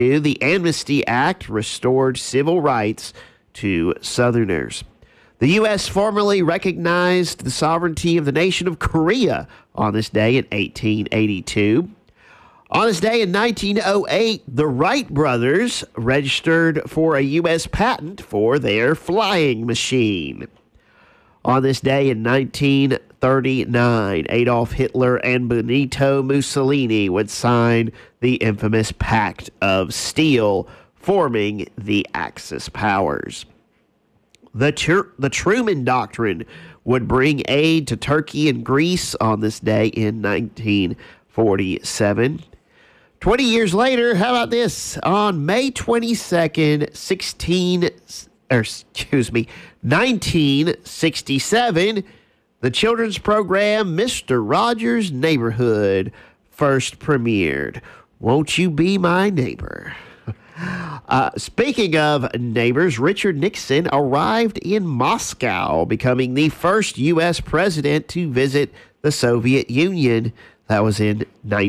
The Amnesty Act restored civil rights to Southerners. The U.S. formally recognized the sovereignty of the nation of Korea on this day in 1882. On this day in 1908, the Wright brothers registered for a U.S. patent for their flying machine. On this day in 1939, Adolf Hitler and Benito Mussolini would sign the infamous Pact of Steel, forming the Axis powers. The Truman Doctrine would bring aid to Turkey and Greece on this day in 1947. 20 years later, how about this? On May 22nd, 1967, the children's program Mr. Rogers' Neighborhood first premiered. Won't you be my neighbor? Speaking of neighbors, Richard Nixon arrived in Moscow, becoming the first U.S. president to visit the Soviet Union. That was in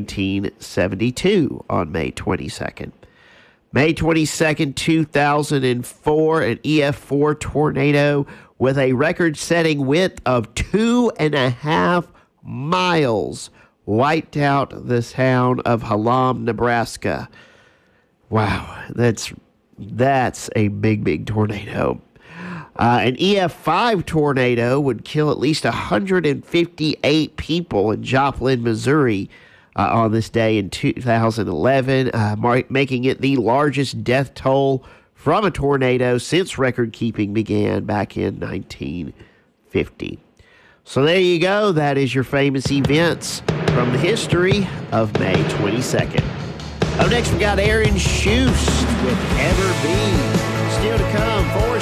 1972 on May 22nd. May 22nd, 2004, an EF4 tornado with a record-setting width of 2.5 miles wiped out the town of Hallam, Nebraska. Wow, that's a big tornado. An EF5 tornado would kill at least 158 people in Joplin, Missouri on this day in 2011, making it the largest death toll from a tornado since record-keeping began back in 1950. So there you go. That is your famous events from the history of May 22nd. Up next, we got Aaron Shust with Ever Be. Still to come, Forrest